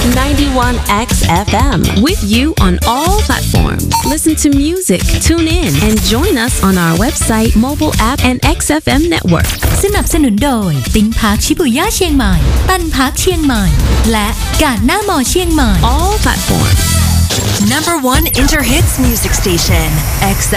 91X FM with you on all platforms. Listen to music, tune in, and join us on our website, mobile app, and XFM network. สนับสนุนโดยติ้งพาร์คชิบุย่าเชียงใหม่ตันพาร์คเชียงใหม่และการหน้ามอเชียงใหม่ All platforms. Number 1 Interhits Music Station, XFM.